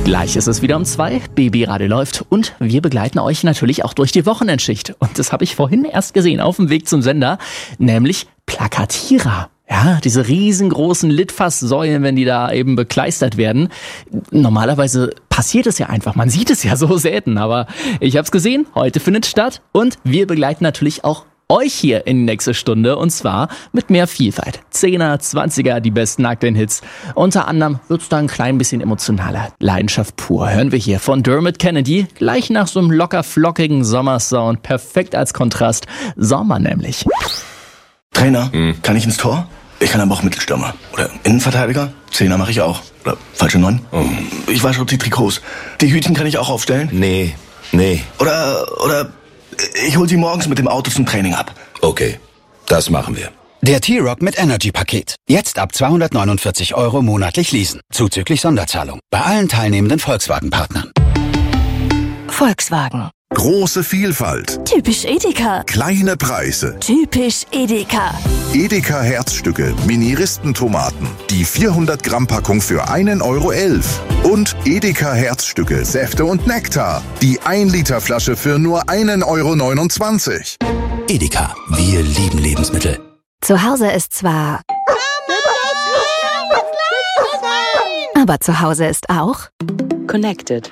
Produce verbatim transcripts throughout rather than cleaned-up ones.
Gleich ist es wieder um zwei, B B Radio läuft und wir begleiten euch natürlich auch durch die Wochenendschicht. Und das habe ich vorhin erst gesehen auf dem Weg zum Sender, nämlich Plakatierer. Ja, diese riesengroßen Litfaßsäulen, wenn die da eben bekleistert werden. Normalerweise passiert es ja einfach, man sieht es ja so selten, aber ich habe es gesehen, heute findet es statt und wir begleiten natürlich auch euch hier in die nächste Stunde und zwar mit mehr Vielfalt. Zehner, Zwanziger, die besten aktuellen Hits. Unter anderem wird's da ein klein bisschen emotionaler. Leidenschaft pur hören wir hier von Dermot Kennedy, gleich nach so einem locker flockigen Sommersound, perfekt als Kontrast. Sommer nämlich. Trainer, hm. kann ich ins Tor? Ich kann aber auch Mittelstürmer. Oder Innenverteidiger? Zehner mache ich auch. Oder falsche Neun? Oh. Ich wasche die Trikots. Die Hütchen kann ich auch aufstellen? Nee, nee. Oder, oder ich hol sie morgens mit dem Auto zum Training ab. Okay, das machen wir. Der T-Rock mit Energy-Paket. Jetzt ab zweihundertneunundvierzig Euro monatlich leasen. Zuzüglich Sonderzahlung. Bei allen teilnehmenden Volkswagen-Partnern. Volkswagen. Große Vielfalt. Typisch Edeka. Kleine Preise. Typisch Edeka. Edeka Herzstücke, Mini-Ristentomaten. Die vierhundert Gramm Packung für einen Euro elf. Und Edeka Herzstücke, Säfte und Nektar. Die ein Liter Flasche für nur einen Euro neunundzwanzig. Edeka, wir lieben Lebensmittel. Zu Hause ist zwar... Aber zu Hause ist auch... Connected.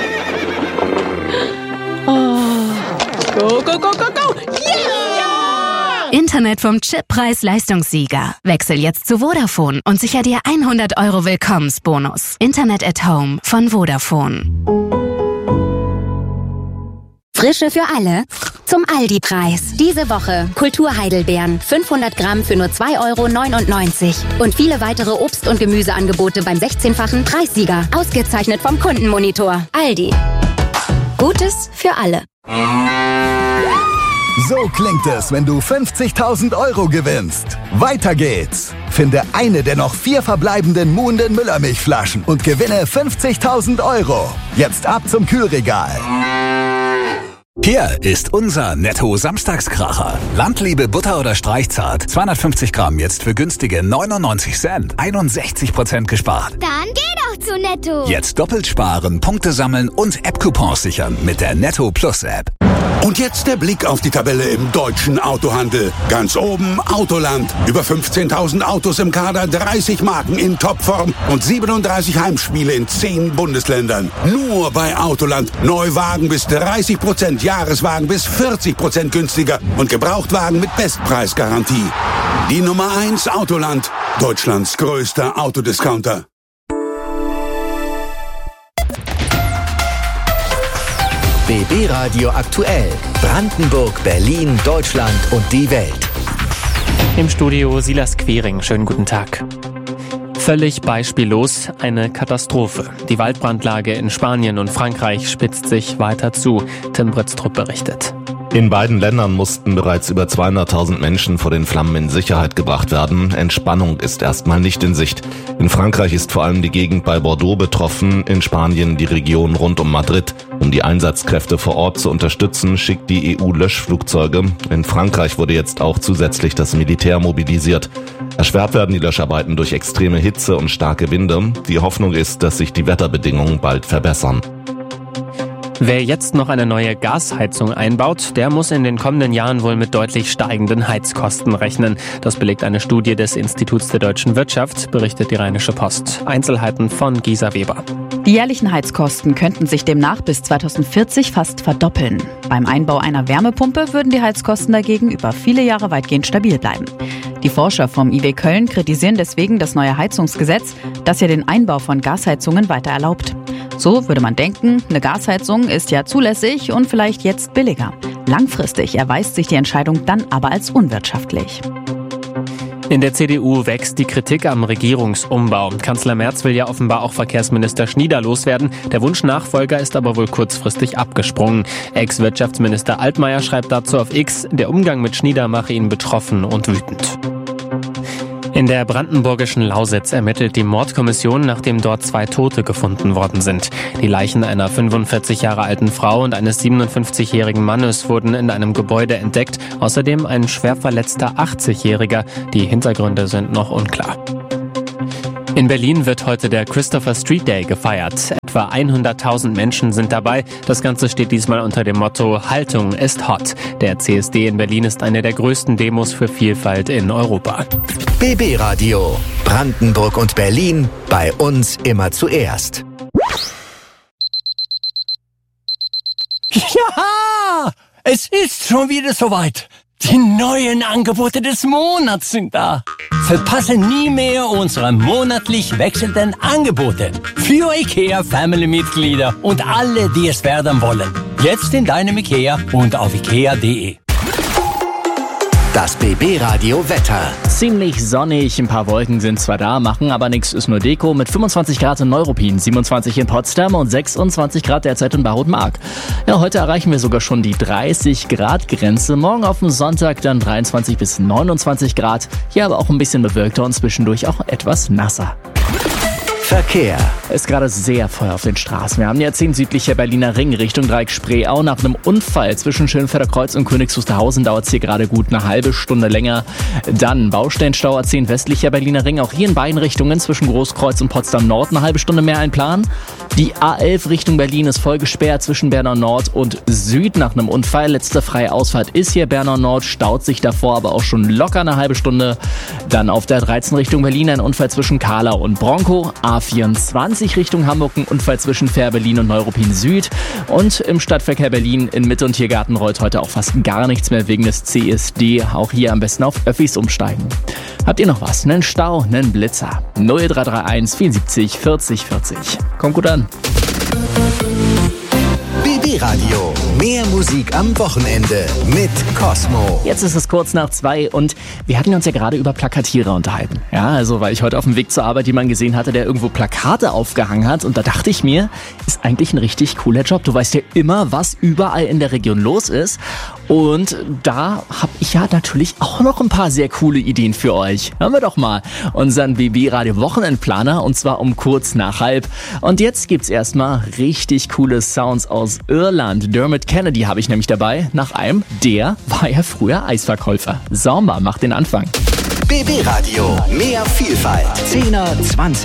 Oh. Go, go, go, go, go! Yeah! Internet vom Chippreis-Leistungssieger. Wechsel jetzt zu Vodafone und sicher dir hundert Euro Willkommensbonus. Internet at Home von Vodafone. Frische für alle zum Aldi-Preis. Diese Woche Kultur-Heidelbeeren, fünfhundert Gramm für nur zwei Euro neunundneunzig. Und viele weitere Obst- und Gemüseangebote beim sechzehnfachen Preissieger. Ausgezeichnet vom Kundenmonitor. Aldi. Gutes für alle. So klingt es, wenn du fünfzigtausend Euro gewinnst. Weiter geht's. Finde eine der noch vier verbleibenden Muhnden Müllermilchflaschen und gewinne fünfzigtausend Euro. Jetzt ab zum Kühlregal. Hier ist unser Netto-Samstagskracher. Landliebe Butter oder Streichzart. zweihundertfünfzig Gramm jetzt für günstige neunundneunzig Cent. einundsechzig Prozent gespart. Dann geh doch zu Netto. Jetzt doppelt sparen, Punkte sammeln und App-Coupons sichern mit der Netto Plus App. Und jetzt der Blick auf die Tabelle im deutschen Autohandel. Ganz oben Autoland. Über fünfzehntausend Autos im Kader, dreißig Marken in Topform und siebenunddreißig Heimspiele in zehn Bundesländern. Nur bei Autoland. Neuwagen bis dreißig Prozent, Jahreswagen bis vierzig Prozent günstiger und Gebrauchtwagen mit Bestpreisgarantie. Die Nummer eins Autoland. Deutschlands größter Autodiscounter. B B Radio aktuell. Brandenburg, Berlin, Deutschland und die Welt. Im Studio Silas Quering. Schönen guten Tag. Völlig beispiellos eine Katastrophe. Die Waldbrandlage in Spanien und Frankreich spitzt sich weiter zu. Tim Britztrup berichtet. In beiden Ländern mussten bereits über zweihunderttausend Menschen vor den Flammen in Sicherheit gebracht werden. Entspannung ist erstmal nicht in Sicht. In Frankreich ist vor allem die Gegend bei Bordeaux betroffen, in Spanien die Region rund um Madrid. Um die Einsatzkräfte vor Ort zu unterstützen, schickt die E U Löschflugzeuge. In Frankreich wurde jetzt auch zusätzlich das Militär mobilisiert. Erschwert werden die Löscharbeiten durch extreme Hitze und starke Winde. Die Hoffnung ist, dass sich die Wetterbedingungen bald verbessern. Wer jetzt noch eine neue Gasheizung einbaut, der muss in den kommenden Jahren wohl mit deutlich steigenden Heizkosten rechnen. Das belegt eine Studie des Instituts der deutschen Wirtschaft, berichtet die Rheinische Post. Einzelheiten von Gisa Weber. Die jährlichen Heizkosten könnten sich demnach bis zweitausendvierzig fast verdoppeln. Beim Einbau einer Wärmepumpe würden die Heizkosten dagegen über viele Jahre weitgehend stabil bleiben. Die Forscher vom I W Köln kritisieren deswegen das neue Heizungsgesetz, das ja den Einbau von Gasheizungen weiter erlaubt. So würde man denken, eine Gasheizung ist ja zulässig und vielleicht jetzt billiger. Langfristig erweist sich die Entscheidung dann aber als unwirtschaftlich. In der C D U wächst die Kritik am Regierungsumbau. Kanzler Merz will ja offenbar auch Verkehrsminister Schnieder loswerden. Der Wunschnachfolger ist aber wohl kurzfristig abgesprungen. Ex-Wirtschaftsminister Altmaier schreibt dazu auf X, der Umgang mit Schnieder mache ihn betroffen und wütend. In der brandenburgischen Lausitz ermittelt die Mordkommission, nachdem dort zwei Tote gefunden worden sind. Die Leichen einer fünfundvierzig Jahre alten Frau und eines siebenundfünfzigjährigen Mannes wurden in einem Gebäude entdeckt. Außerdem ein schwer verletzter achtzigjähriger. Die Hintergründe sind noch unklar. In Berlin wird heute der Christopher Street Day gefeiert. Etwa hunderttausend Menschen sind dabei. Das Ganze steht diesmal unter dem Motto Haltung ist hot. Der C S D in Berlin ist eine der größten Demos für Vielfalt in Europa. B B Radio. Brandenburg und Berlin. Bei uns immer zuerst. Ja, es ist schon wieder soweit. Die neuen Angebote des Monats sind da. Verpasse nie mehr unsere monatlich wechselnden Angebote für IKEA-Family-Mitglieder und alle, die es werden wollen. Jetzt in deinem IKEA und auf ikea punkt de. Das B B Radio Wetter. Ziemlich sonnig, ein paar Wolken sind zwar da, machen aber nichts, ist nur Deko mit fünfundzwanzig Grad in Neuruppin, siebenundzwanzig in Potsdam und sechsundzwanzig Grad derzeit in Bad-Mark. Ja, heute erreichen wir sogar schon die dreißig Grad Grenze, morgen auf dem Sonntag dann dreiundzwanzig bis neunundzwanzig Grad, hier aber auch ein bisschen bewölkter und zwischendurch auch etwas nasser. Verkehr. Ist gerade sehr voll auf den Straßen. Wir haben die A zehn südlicher Berliner Ring Richtung Dreieck Spreeau. Nach einem Unfall zwischen Schönfelder Kreuz und Königs Wusterhausen dauert es hier gerade gut eine halbe Stunde länger. Dann Baustellenstau A zehn westlicher Berliner Ring. Auch hier in beiden Richtungen zwischen Großkreuz und Potsdam Nord eine halbe Stunde mehr einplanen. Die A elf Richtung Berlin ist voll gesperrt zwischen Bernau Nord und Süd nach einem Unfall. Letzte freie Ausfahrt ist hier Bernau Nord, staut sich davor aber auch schon locker eine halbe Stunde. Dann auf der dreizehn Richtung Berlin ein Unfall zwischen Kahlau und Bronkow. A vierundzwanzig Richtung Hamburg ein Unfall zwischen Fähr-Berlin und Neuruppin Süd. Und im Stadtverkehr Berlin in Mitte und Tiergarten rollt heute auch fast gar nichts mehr wegen des C S D. Auch hier am besten auf Öffis umsteigen. Habt ihr noch was? Nen Stau, nen Blitzer? null drei drei eins vierundsiebzig vierzig vierzig. Kommt gut an. B B Radio. Mehr Musik am Wochenende mit Cosmo. Jetzt ist es kurz nach zwei und wir hatten uns ja gerade über Plakatierer unterhalten. Ja, also weil ich heute auf dem Weg zur Arbeit jemanden gesehen hatte, der irgendwo Plakate aufgehangen hat und da dachte ich mir, ist eigentlich ein richtig cooler Job. Du weißt ja immer, was überall in der Region los ist und da habe ich ja natürlich auch noch ein paar sehr coole Ideen für euch. Hören wir doch mal unseren B B Radio Wochenendplaner und zwar um kurz nach halb. Und jetzt gibt's erstmal richtig coole Sounds aus Irland. Dermot Kennedy habe ich nämlich dabei. Nach einem, der war ja früher Eisverkäufer. Samba macht den Anfang. B B Radio. Mehr Vielfalt. zehner, zwanziger